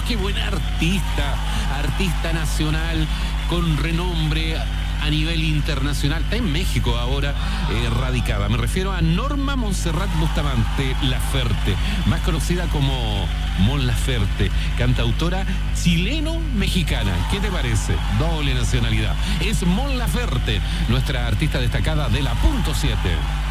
qué buena artista nacional con renombre a nivel internacional. Está en México ahora, radicada. Me refiero a Norma Montserrat Bustamante Laferte, más conocida como Mon Laferte, cantautora chileno-mexicana. ¿Qué te parece? Doble nacionalidad. Es Mon Laferte, nuestra artista destacada de la .7.